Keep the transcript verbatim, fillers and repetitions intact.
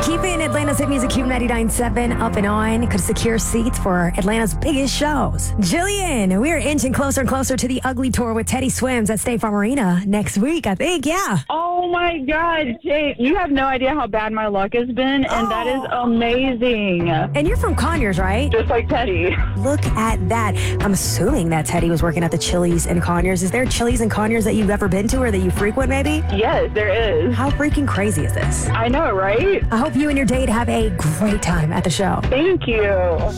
Keeping Atlanta's hit music Cube ninety-nine point seven up and on could secure seats for Atlanta's biggest shows. Jillian, we're inching closer and closer to the Ugly Tour with Teddy Swims at State Farm Arena next week, I think. Yeah. Oh, my God, Jake. You have no idea how bad my luck has been, and oh. that is amazing. And you're from Conyers, right? Just like Teddy. Look at that. I'm assuming that Teddy was working at the Chili's in Conyers. Is there Chili's in Conyers that you've ever been to or that you frequent, maybe? Yes, there is. How freaking crazy is this? I know, right? I hope you and your date have a great time at the show. Thank you.